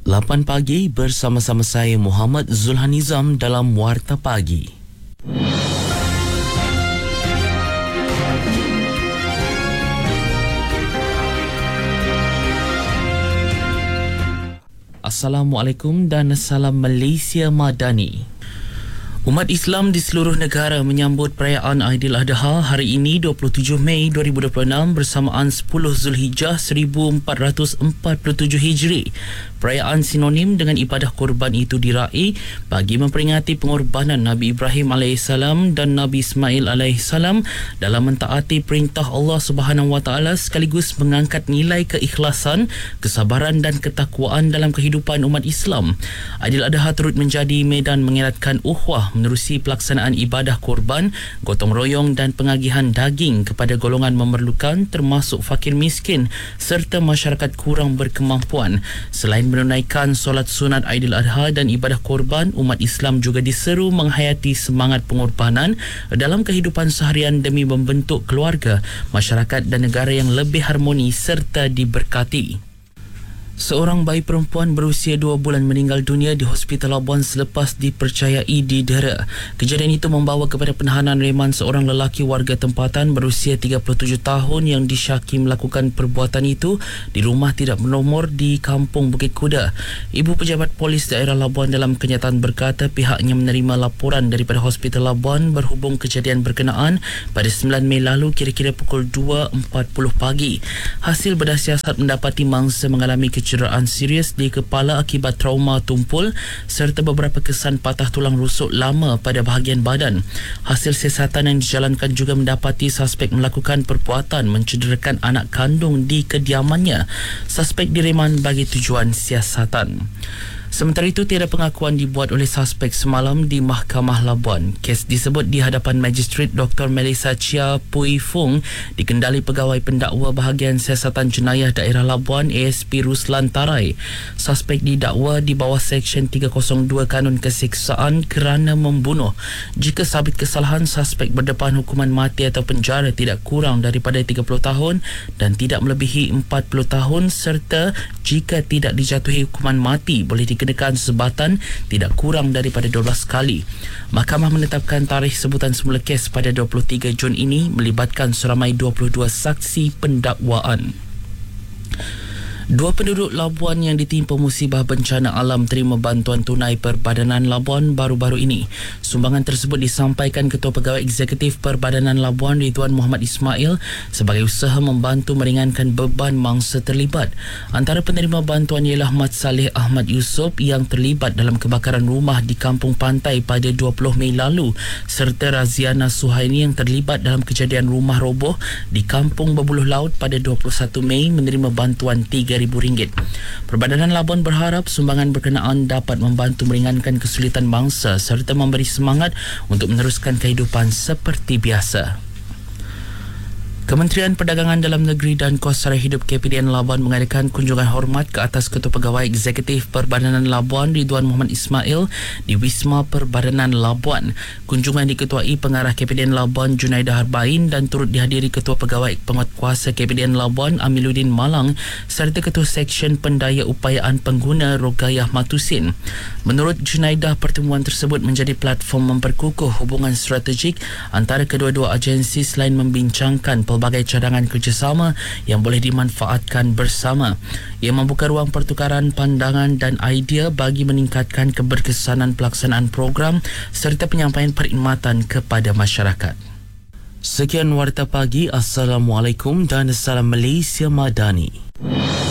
8 pagi bersama-sama saya Muhammad Zulhanizam dalam Warta Pagi. Assalamualaikum dan salam Malaysia Madani. Umat Islam di seluruh negara menyambut perayaan Aidiladha hari ini 27 Mei 2026 bersamaan 10 Zulhijjah 1447 Hijri. Perayaan sinonim dengan ibadah korban itu diraih bagi memperingati pengorbanan Nabi Ibrahim AS dan Nabi Ismail AS dalam mentaati perintah Allah SWT sekaligus mengangkat nilai keikhlasan, kesabaran dan ketakwaan dalam kehidupan umat Islam. Aidiladha turut menjadi medan mengeratkan ukhuwah menerusi pelaksanaan ibadah korban, gotong royong dan pengagihan daging kepada golongan memerlukan termasuk fakir miskin serta masyarakat kurang berkemampuan. Selain menunaikan solat sunat Aidiladha dan ibadah korban, umat Islam juga diseru menghayati semangat pengorbanan dalam kehidupan seharian demi membentuk keluarga, masyarakat dan negara yang lebih harmoni serta diberkati. Seorang bayi perempuan berusia 2 bulan meninggal dunia di Hospital Labuan selepas dipercayai didera. Kejadian itu membawa kepada penahanan reman seorang lelaki warga tempatan berusia 37 tahun yang disyaki melakukan perbuatan itu di rumah tidak bernomor di Kampung Bukit Kuda. Ibu pejabat polis daerah Labuan dalam kenyataan berkata pihaknya menerima laporan daripada Hospital Labuan berhubung kejadian berkenaan pada 9 Mei lalu kira-kira pukul 2.40 pagi. Hasil bedah siasat mendapati mangsa mengalami kecederaan serius di kepala akibat trauma tumpul serta beberapa kesan patah tulang rusuk lama pada bahagian badan. Hasil siasatan yang dijalankan juga mendapati suspek melakukan perbuatan mencederakan anak kandung di kediamannya. Suspek direman bagi tujuan siasatan. Sementara itu, tiada pengakuan dibuat oleh suspek semalam di Mahkamah Labuan. Kes disebut di hadapan Magistrate Dr. Melissa Chia Pui Fung dikendali Pegawai Pendakwa Bahagian Siasatan Jenayah Daerah Labuan ASP Ruslan Tarai. Suspek didakwa di bawah Seksyen 302 Kanun Keseksaan kerana membunuh. Jika sabit kesalahan, suspek berdepan hukuman mati atau penjara tidak kurang daripada 30 tahun dan tidak melebihi 40 tahun serta jika tidak dijatuhi hukuman mati boleh dikenakan sebatan tidak kurang daripada 12 kali. Mahkamah menetapkan tarikh sebutan semula kes pada 23 Jun ini melibatkan seramai 22 saksi pendakwaan. 2 penduduk Labuan yang ditimpa musibah bencana alam terima bantuan tunai Perbadanan Labuan baru-baru ini. Sumbangan tersebut disampaikan Ketua Pegawai Eksekutif Perbadanan Labuan Ridwan Muhammad Ismail sebagai usaha membantu meringankan beban mangsa terlibat. Antara penerima bantuan ialah Mat Saleh Ahmad Yusof yang terlibat dalam kebakaran rumah di Kampung Pantai pada 20 Mei lalu serta Raziana Suhaini yang terlibat dalam kejadian rumah roboh di Kampung Berbuluh Laut pada 21 Mei menerima bantuan RM3,000. Perbadanan Labuan berharap sumbangan berkenaan dapat membantu meringankan kesulitan bangsa serta memberi semangat untuk meneruskan kehidupan seperti biasa. Kementerian Perdagangan Dalam Negeri dan Kos Sara Hidup KPDN Labuan mengadakan kunjungan hormat ke atas Ketua Pegawai Eksekutif Perbadanan Labuan Ridwan Muhammad Ismail di Wisma Perbadanan Labuan. Kunjungan diketuai Pengarah KPDN Labuan Junaidah Harbain dan turut dihadiri Ketua Pegawai Penguatkuasa KPDN Labuan Amiluddin Malang serta Ketua Seksyen Pendaya Upayaan Pengguna Rogayah Matusin. Menurut Junaidah, pertemuan tersebut menjadi platform memperkukuh hubungan strategik antara kedua-dua agensi selain membincangkan pelbagai cadangan kerjasama yang boleh dimanfaatkan bersama. Ia membuka ruang pertukaran pandangan dan idea bagi meningkatkan keberkesanan pelaksanaan program serta penyampaian perkhidmatan kepada masyarakat. Sekian Warta Pagi. Assalamualaikum dan salam Malaysia Madani.